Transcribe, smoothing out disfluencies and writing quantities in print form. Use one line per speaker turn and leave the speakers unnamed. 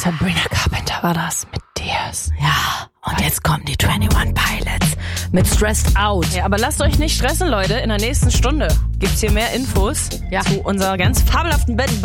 Sabrina Carpenter war das mit Tears.
Ja, und jetzt kommen die 21 Pilots mit Stressed Out.
Ja, aber lasst euch nicht stressen, Leute. In der nächsten Stunde gibt's hier mehr Infos zu unserer ganz fabelhaften Band